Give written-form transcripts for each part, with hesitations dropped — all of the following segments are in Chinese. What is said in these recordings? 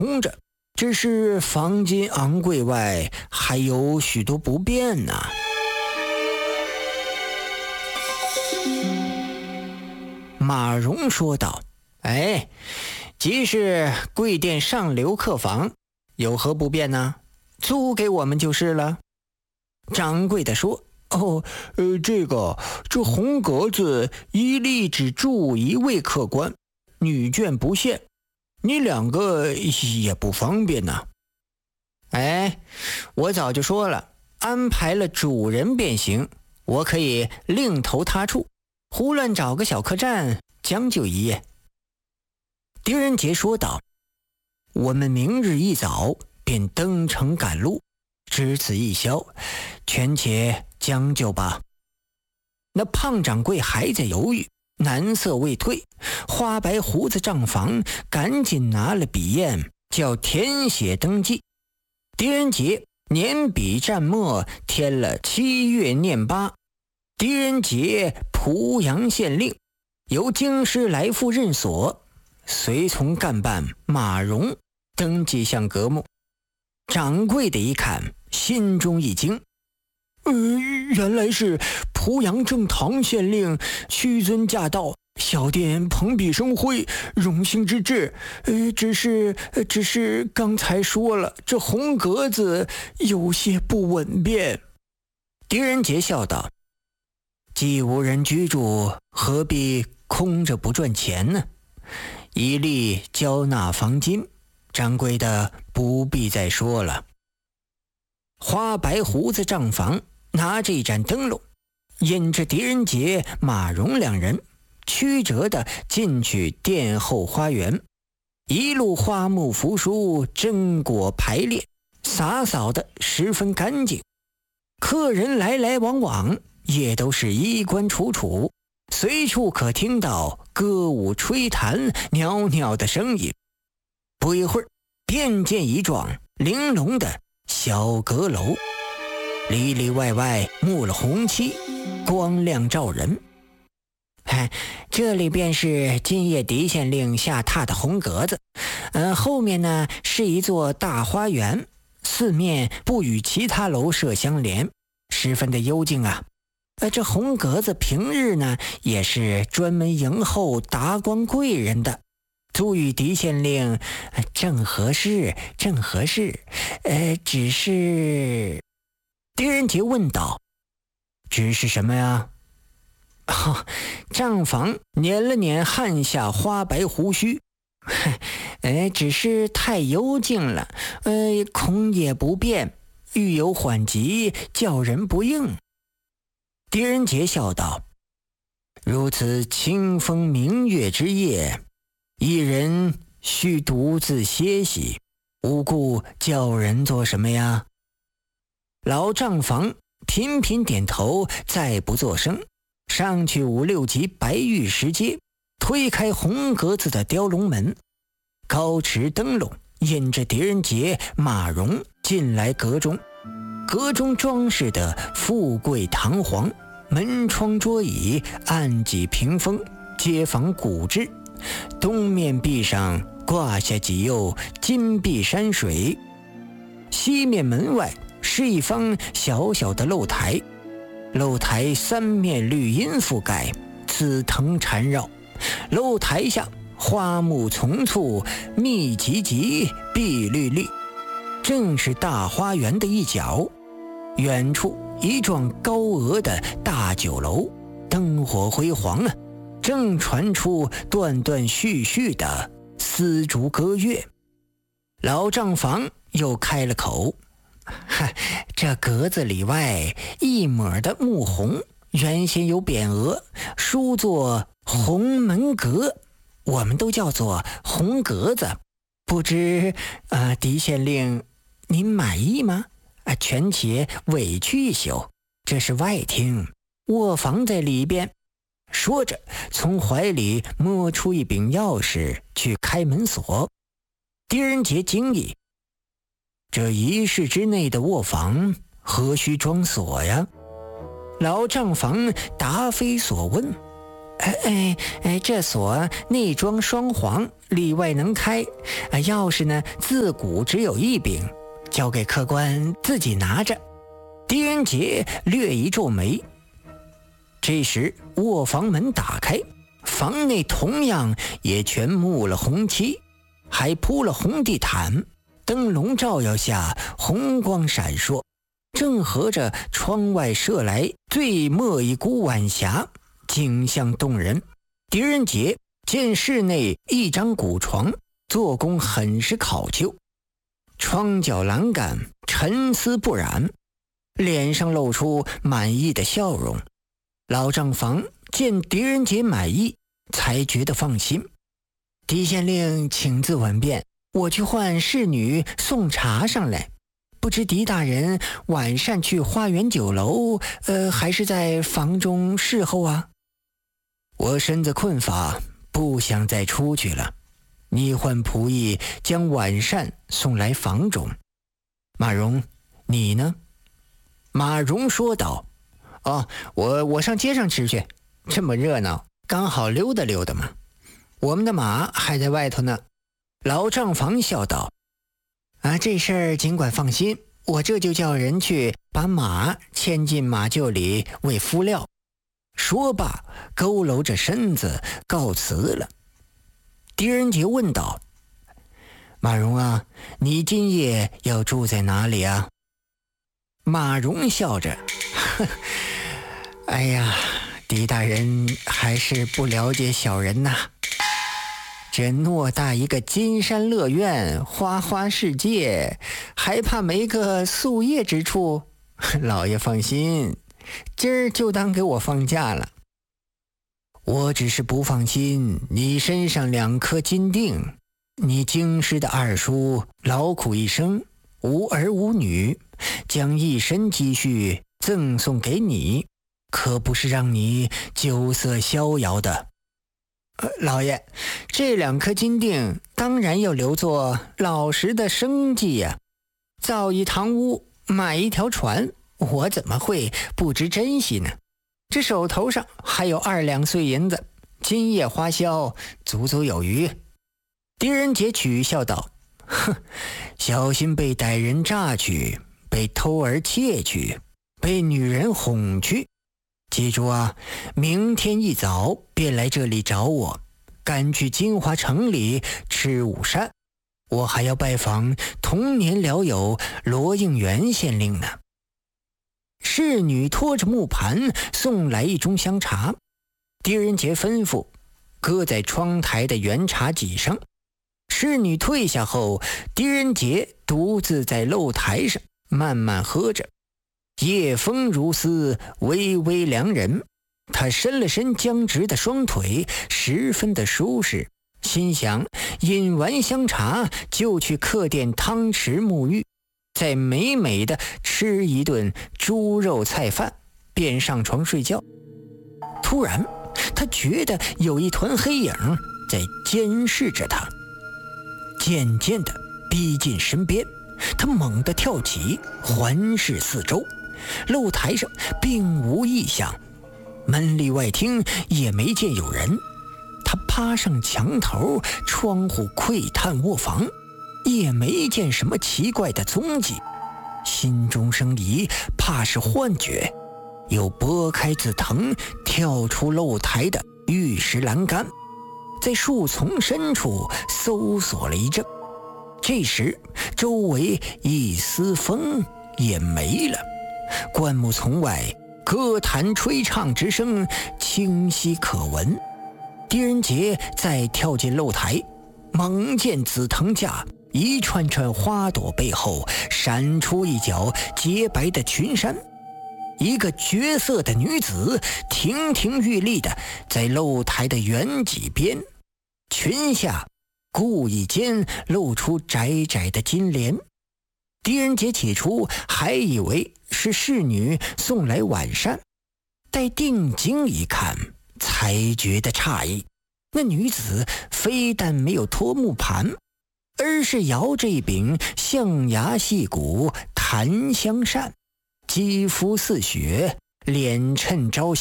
空着，只是房金昂贵外，还有许多不便呢。马蓉说道：即是贵店上流客房，有何不便呢？租给我们就是了。掌柜的说： 这红格子一例只住一位客官，女眷不限，你2个也不方便呐。 我早就说了，安排了主人便行，我可以另投他处，胡乱找个小客栈将就一夜。狄仁杰说道：我们明日一早便登城赶路，只此一宵，权且将就吧。那胖掌柜还在犹豫，难色未退，花白胡子账房赶紧拿了笔砚，叫填写登记。狄仁杰年笔蘸墨填了7月念8，狄仁杰濮阳县令，由京师来复任所，随从干办马蓉登记项格目。掌柜的一看，心中一惊， 原来是濮阳正堂县令屈尊驾到，小店蓬荜生辉，荣幸之至。只是刚才说了，这红格子有些不稳便。 狄仁杰笑道：既无人居住，何必空着不赚钱呢？一例交纳房金，掌柜的不必再说了。花白胡子账房拿着一盏灯笼，引着狄仁杰、马蓉2人曲折地进去殿后花园，一路花木扶疏，榛果排列，洒扫得十分干净。客人来来往往，也都是衣冠楚楚，随处可听到歌舞吹弹袅袅的声音。不一会儿，便见一幢玲珑的小阁楼，里里外外幕了红漆，光亮照人。这里便是今夜狄县令下榻的红阁子，后面呢是一座大花园，四面不与其他楼舍相连，十分的幽静啊。这红阁子平日呢也是专门迎候达官贵人的，租与狄县令正合适。只是……狄仁杰问道：只是什么呀？账房捻了捻汗下花白胡须，只是太幽静了，恐也不便，遇有缓急，叫人不应。狄仁杰笑道：如此清风明月之夜，一人须独自歇息，无故叫人做什么呀？老账房频频点头，再不作声，上去5、6级白玉石阶，推开红格子的雕龙门，高持灯笼，引着狄仁杰、马蓉进来阁中。阁中装饰的富贵堂皇，门窗桌椅、案几屏风皆仿古制，东面壁上挂下几釉金碧山水，西面门外是一方小小的露台，露台3面绿荫覆盖，紫藤缠绕，露台下花木丛簇，密集集，碧绿绿，正是大花园的一角。远处一幢高额的大酒楼，灯火辉煌啊，正传出断断续续的丝竹歌乐。老账房又开了口：这格子里外一抹的木红，原先有匾额，书作红门阁，我们都叫做红格子，不知狄县令您满意吗？权且委屈一宿，这是外厅，卧房在里边。说着从怀里摸出一柄钥匙去开门锁。狄仁杰惊异：这1室之内的卧房何须装锁呀？老账房答非所问： 这锁内装双簧，里外能开。钥匙呢，自古只有一柄，交给客官自己拿着。狄仁杰略一皱眉。这时卧房门打开，房内同样也全幕了红漆，还铺了红地毯，灯笼照耀下红光闪烁，正合着窗外射来最末一股晚霞，景象动人。狄仁杰见室内一张古床，做工很是考究，窗角栏杆沉丝不染，脸上露出满意的笑容。老账房见狄仁杰满意，才觉得放心。狄县令请自稳便，我去唤侍女送茶上来。不知狄大人晚上去花园酒楼，还是在房中侍候啊？我身子困乏，不想再出去了。你唤仆役将晚膳送来房中。马荣，你呢？马荣说道：我上街上吃去，这么热闹，刚好溜达溜达嘛。我们的马还在外头呢。老账房笑道：这事儿尽管放心，我这就叫人去把马牵进马厩里喂敷料。说罢佝偻着身子告辞了。狄仁杰问道：马荣啊，你今夜要住在哪里啊？马荣笑着：哎呀，狄大人还是不了解小人呐。这偌大一个金山乐苑，花花世界，还怕没个宿夜之处？老爷放心，今儿就当给我放假了。我只是不放心你身上2颗金锭。你京师的二叔劳苦一生，无儿无女，将一身积蓄赠送给你，可不是让你酒色逍遥的。老爷，这2颗金锭当然要留作老实的生计呀。造一堂屋，买一条船，我怎么会不知珍惜呢？这手头上还有2两碎银子，今夜花销足足有余。狄仁杰取笑道：小心被歹人榨去，被偷儿窃去，被女人哄去。记住啊，明天一早便来这里找我，赶去金华城里吃午膳。我还要拜访童年老友罗应元县令呢。侍女拖着木盘送来一盅香茶，狄仁杰吩咐搁在窗台的圆茶几上。侍女退下后，狄仁杰独自在露台上慢慢喝着。夜风如丝，微微凉人。他伸了伸僵直的双腿，十分的舒适，心想饮完香茶就去客店汤池沐浴，再美美的吃一顿猪肉菜饭，便上床睡觉。突然他觉得有一团黑影在监视着他，渐渐地逼近身边。他猛地跳起，环视四周，露台上并无异象，门里外厅也没见有人。他爬上墙头，窗户窥探卧房，也没见什么奇怪的踪迹。心中生疑，怕是幻觉，又拨开紫藤，跳出露台的玉石栏杆，在树丛深处搜索了一阵。这时周围一丝风也没了，灌木丛外歌坛吹唱之声清晰可闻。狄仁杰再跳进露台，猛见紫藤架一串串花朵背后闪出一角洁白的裙衫，一个绝色的女子亭亭玉立的在露台的圆脊边，裙下故意间露出窄窄的金莲。狄仁杰起初还以为是侍女送来晚膳，待定睛一看，才觉得诧异。那女子非但没有脱木盘，而是摇着一柄象牙细骨檀香扇，肌肤似雪，脸衬朝霞，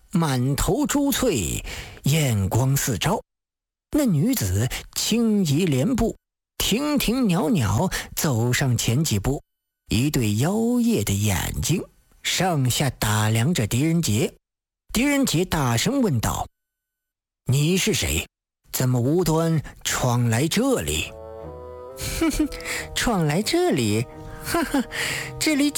满头珠翠，艳光四照。那女子轻移莲步，亭亭袅袅走上前几步，一对妖冶的眼睛上下打量着狄仁杰。狄仁杰大声问道：你是谁？怎么无端闯来这里？ 闯来这里？哈哈，这里